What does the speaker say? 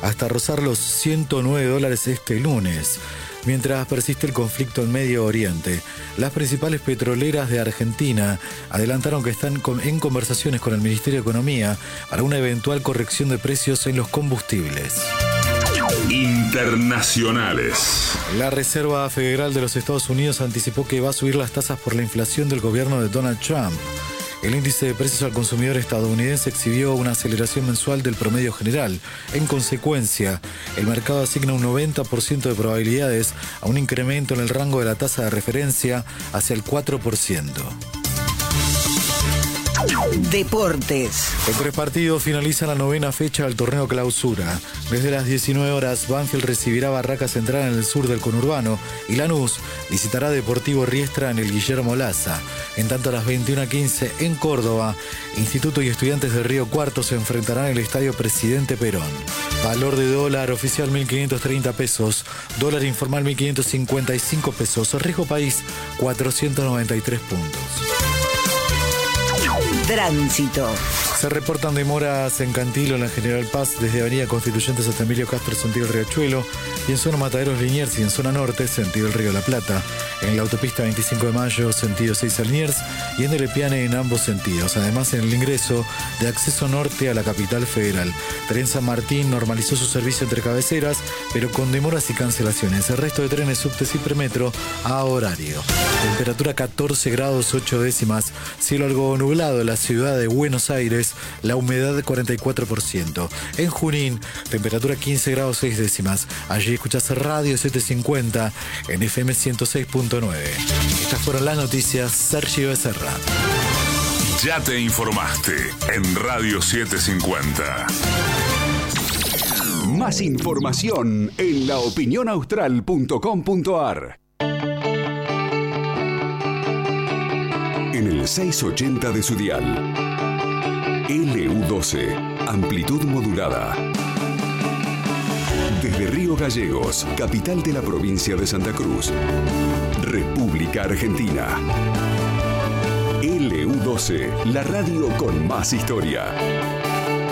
hasta rozar los $109 este lunes. Mientras persiste el conflicto en Medio Oriente, las principales petroleras de Argentina adelantaron que están en conversaciones con el Ministerio de Economía para una eventual corrección de precios en los combustibles. Internacionales. La Reserva Federal de los Estados Unidos anticipó que va a subir las tasas por la inflación del gobierno de Donald Trump. El índice de precios al consumidor estadounidense exhibió una aceleración mensual del promedio general. En consecuencia, el mercado asigna un 90% de probabilidades a un incremento en el rango de la tasa de referencia hacia el 4%. Deportes. En 3 partidos finaliza la 9ª fecha del torneo Clausura. Desde las 19 horas, Banfield recibirá Barraca Central en el sur del conurbano y Lanús visitará Deportivo Riestra en el Guillermo Laza. En tanto, a las 21:15 en Córdoba, Instituto y Estudiantes de Río Cuarto se enfrentarán en el Estadio Presidente Perón. Valor de dólar oficial 1.530 pesos, dólar informal 1.555 pesos, riesgo país 493 puntos. Tránsito. Se reportan demoras en Cantilo, en la General Paz, desde Avenida Constituyentes hasta Emilio Castro, sentido Riachuelo, y en zona Mataderos Liniers y en zona norte, sentido el Río de la Plata, en la autopista 25 de Mayo, sentido 6 a Liniers, y en el Epiane en ambos sentidos. Además, en el ingreso de acceso norte a la capital federal. Tren San Martín normalizó su servicio entre cabeceras, pero con demoras y cancelaciones. El resto de trenes subtes y premetro a horario. Temperatura 14 grados 8 décimas, cielo algo nublado en la ciudad de Buenos Aires, la humedad de 44%. En Junín, temperatura 15 grados 6 décimas. Allí escuchás Radio 750 en FM 106.9. Estas fueron las noticias. Sergio Becerra. Ya te informaste en Radio 750. Más información en laopinionaustral.com.ar. En el 680 de su dial. LU12, amplitud modulada. Desde Río Gallegos, capital de la provincia de Santa Cruz, República Argentina. LU12, la radio con más historia.